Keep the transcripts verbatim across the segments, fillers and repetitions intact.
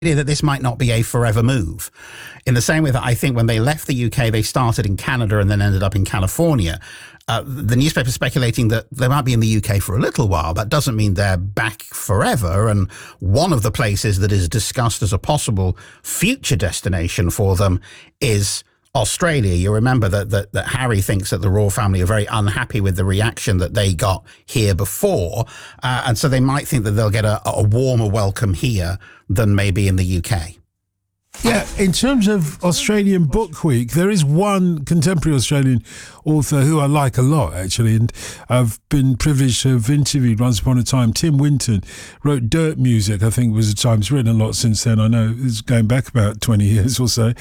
that this might not be a forever move. In the same way that I think when they left the U K, they started in Canada and then ended up in California. Uh, the newspaper speculating that they might be in the U K for a little while. That doesn't mean they're back forever. And one of the places that is discussed as a possible future destination for them is Australia. You remember that, that that Harry thinks that the royal family are very unhappy with the reaction that they got here before. Uh, and so they might think that they'll get a, a warmer welcome here than maybe in the U K. Yeah, in terms of Australian Book Week, there is one contemporary Australian author who I like a lot, actually, and I've been privileged to have interviewed once upon a time. Tim Winton wrote Dirt Music, I think was the time. He's written a lot since then. I know it's going back about twenty years or so.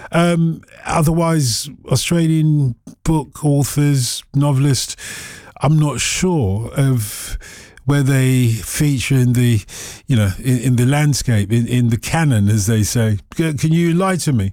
Um, otherwise, Australian book authors, novelists, I'm not sure of where they feature in the, you know, in, in the landscape, in, in the canon, as they say. Can you enlighten me?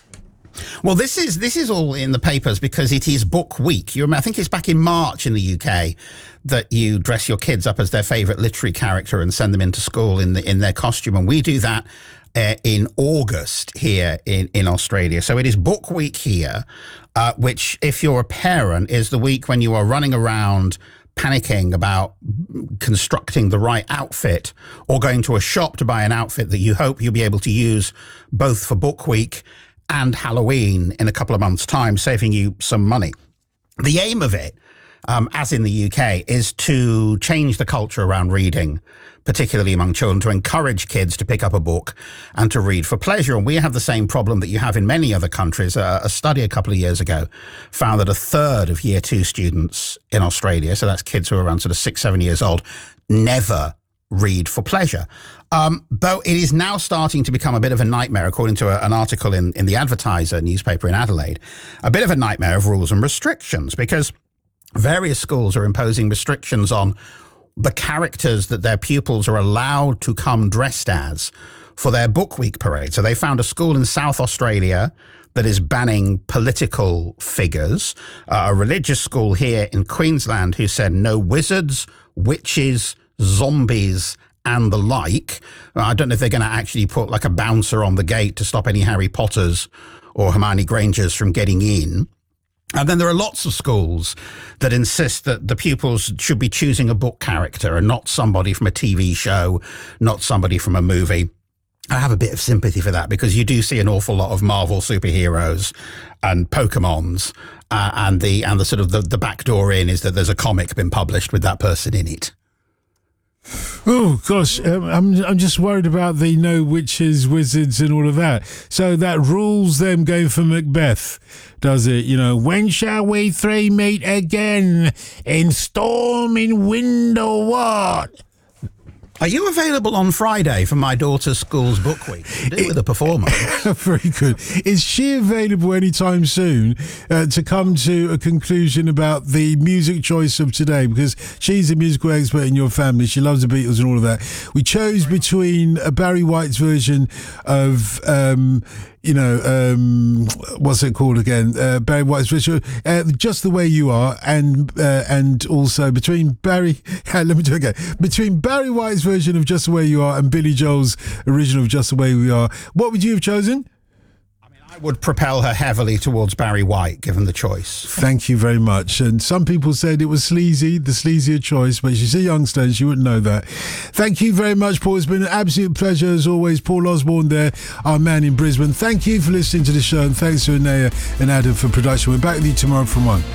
Well, this is this is all in the papers because it is Book Week. You remember, I think it's back in March in the U K that you dress your kids up as their favourite literary character and send them into school in the in their costume, and we do that uh, in August here in in Australia. So it is Book Week here, uh, which, if you're a parent, is the week when you are running around panicking about constructing the right outfit or going to a shop to buy an outfit that you hope you'll be able to use both for Book Week and Halloween in a couple of months' time, saving you some money. The aim of it, um, as in the U K, is to change the culture around reading, particularly among children, to encourage kids to pick up a book and to read for pleasure. And we have the same problem that you have in many other countries. Uh, a study a couple of years ago found that a third of year two students in Australia, so that's kids who are around sort of six, seven years old, never read for pleasure. Um, though it is now starting to become a bit of a nightmare, according to a, an article in, in the Advertiser newspaper in Adelaide, a bit of a nightmare of rules and restrictions, because various schools are imposing restrictions on the characters that their pupils are allowed to come dressed as for their Book Week parade. So they found a school in South Australia that is banning political figures, uh, a religious school here in Queensland who said no wizards, witches, zombies, and the like. I don't know if they're going to actually put like a bouncer on the gate to stop any Harry Potters or Hermione Grangers from getting in. And then there are lots of schools that insist that the pupils should be choosing a book character and not somebody from a T V show, not somebody from a movie. I have a bit of sympathy for that because you do see an awful lot of Marvel superheroes and Pokemons, uh, and the and the sort of the, the back door in is that there's a comic been published with that person in it. Oh gosh, um, I'm I'm just worried about the no witches, wizards, and all of that. So that rules them going for Macbeth, does it? You know, when shall we three meet again? In storm, in wind, or what? Are you available on Friday for my daughter's school's Book Week? Do it with a performance. Very good. Is she available anytime soon uh, to come to a conclusion about the music choice of today? Because she's a musical expert in your family. She loves the Beatles and all of that. We chose between uh, Barry White's version of... Um, you know, um, what's it called again? Uh, Barry White's version, uh, Just the Way You Are, and uh, and also between Barry, let me do it again, between Barry White's version of Just the Way You Are and Billy Joel's original of Just the Way We Are, what would you have chosen? I would propel her heavily towards Barry White, given the choice. Thank you very much. And some people said it was sleazy, the sleazier choice, but she's a youngster and she wouldn't know that. Thank you very much, Paul. It's been an absolute pleasure, as always. Paul Osborne there, our man in Brisbane. Thank you for listening to the show, and thanks to Anaya and Adam for production. We're back with you tomorrow from one.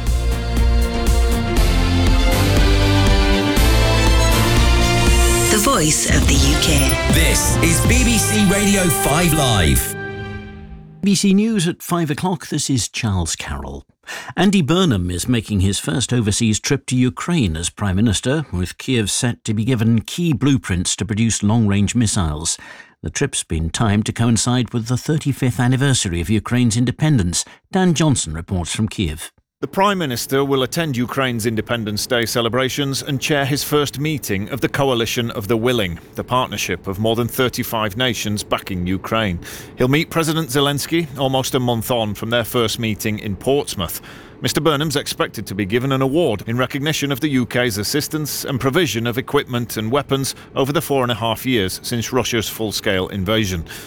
The voice of the U K. This is B B C Radio five Live. B B C News at five o'clock, this is Charles Carroll. Andy Burnham is making his first overseas trip to Ukraine as Prime Minister, with Kiev set to be given key blueprints to produce long-range missiles. The trip's been timed to coincide with the thirty-fifth anniversary of Ukraine's independence. Dan Johnson reports from Kiev. The Prime Minister will attend Ukraine's Independence Day celebrations and chair his first meeting of the Coalition of the Willing, the partnership of more than thirty-five nations backing Ukraine. He'll meet President Zelensky almost a month on from their first meeting in Portsmouth. Mister Burnham's expected to be given an award in recognition of the U K's assistance and provision of equipment and weapons over the four and a half years since Russia's full-scale invasion.